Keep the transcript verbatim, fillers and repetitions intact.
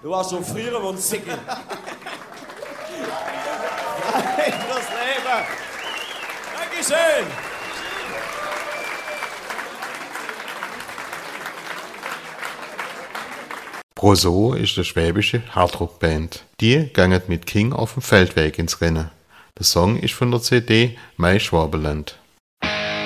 Du warst so früher und Sickel. Nein, das Leben. Dankeschön. Broso ist eine schwäbische Hardrock-Band. Die gangen mit King auf dem Feldweg ins Rennen. Der Song ist von der C D Mai Schwabenland.